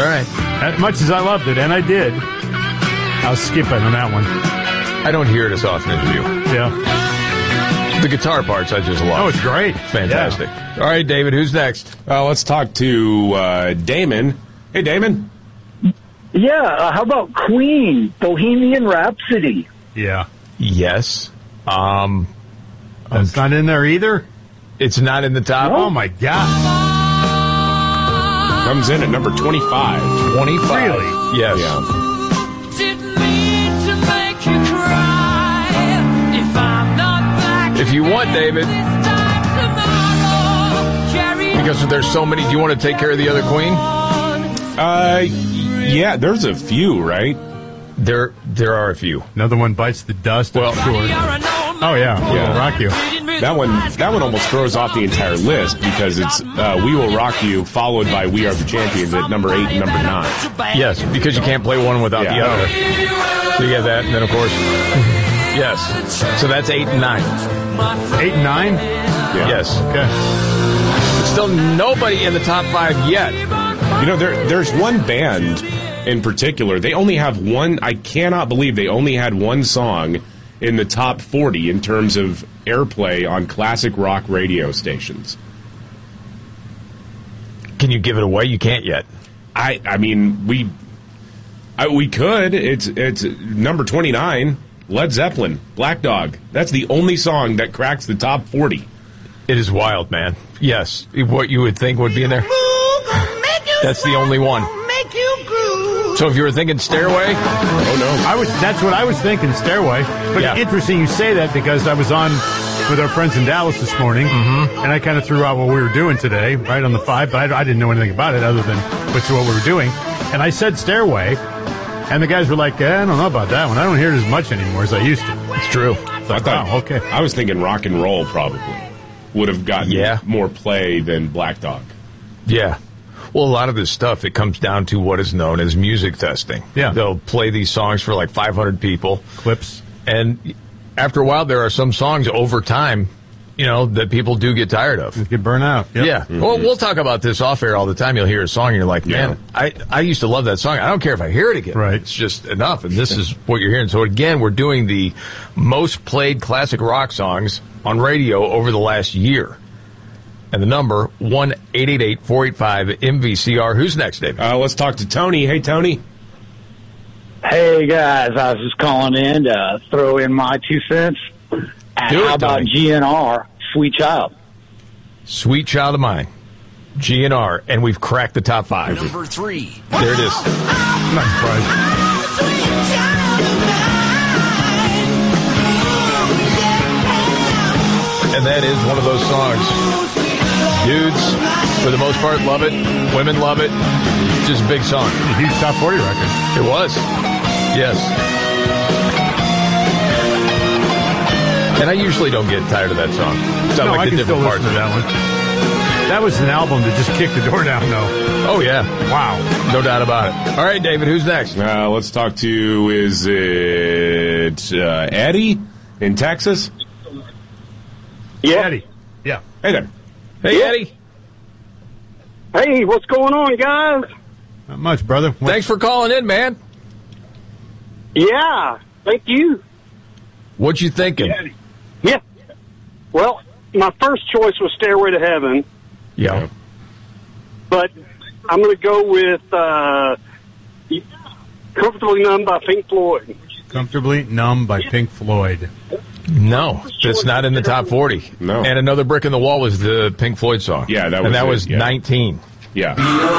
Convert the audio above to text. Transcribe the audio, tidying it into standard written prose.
all right. As much as I loved it, and I did, I'll skip it on that one. I don't hear it as often as you. Yeah. The guitar parts I just love. Oh, it's great. Fantastic. Yeah. All right, David, who's next? Let's talk to Damon. Hey, Damon. Yeah, how about Queen, Bohemian Rhapsody? Yeah. Yes. That's not in there either? It's not in the top. Oh, my God. Comes in at number 25. 25. Really? Yes. Yeah. If you want, David, because there's so many, do you want to take care of the other Queen? Yeah, there's a few, right? There are a few. Another one bites the dust. Well, sure. Oh, yeah. We Will Rock You. That one almost throws off the entire list because it's We Will Rock You followed by We Are the Champions at number 8 and number 9. Yes, because you can't play one without the other. So you get that, and then, of course, yes. So that's 8 and 9. 8 and 9? Yeah. Yes. Okay. Still nobody in the top 5 yet. You know, there's one band in particular. They only have one. I cannot believe they only had one song in the top 40 in terms of airplay on classic rock radio stations. Can you give it away? You can't yet. I mean, we could. It's number 29, Led Zeppelin, Black Dog. That's the only song that cracks the top 40. It is wild, man. Yes. What you would think would be in there. That's the only one. So if you were thinking Stairway? Oh, no. That's what I was thinking, Stairway. But interesting you say that because I was on with our friends in Dallas this morning, and I kind of threw out what we were doing today, right on the 5, but I didn't know anything about it other than what we were doing. And I said Stairway, and the guys were like, I don't know about that one. I don't hear it as much anymore as I used to. It's true. I thought, okay. I was thinking Rock and Roll probably would have gotten more play than Black Dog. Yeah. Well, a lot of this stuff, it comes down to what is known as music testing. Yeah. They'll play these songs for like 500 people. Clips. And after a while, there are some songs over time, that people do get tired of. You get burnt out. Yep. Yeah. Mm-hmm. Well, we'll talk about this off air all the time. You'll hear a song and you're like, man, I used to love that song. I don't care if I hear it again. Right. It's just enough. And this is what you're hearing. So again, we're doing the most played classic rock songs on radio over the last year. And the number, 1-888-485-MVCR. Who's next, David? Let's talk to Tony. Hey, Tony. Hey, guys, I was just calling in to throw in my 2 cents. How about GNR, Sweet Child? Sweet Child of Mine, GNR, and we've cracked the top 5. Number 3. There it is. I'm not surprised. And that is one of those songs. Dudes, for the most part, love it. Women love it. Just a big song. A huge top 40 record. It was. Yes. And I usually don't get tired of that song. No, I can still listen to that one. That was an album that just kicked the door down, though. Oh, yeah. Wow. No doubt about it. All right, David, who's next? Let's talk to, is it Eddie in Texas? Yeah. Eddie. Yeah. Hey there. Hey, Eddie. Hey, what's going on, guys? Not much, brother. Thanks for calling in, man. Yeah, thank you. What you thinking? Yeah. Well, my first choice was Stairway to Heaven. Yeah. But I'm going to go with Comfortably Numb by Pink Floyd. Comfortably Numb by Pink Floyd. No, that's not in the top 40. No. And Another Brick in the Wall was the Pink Floyd song. Yeah, that was and that it, was 19. Yeah.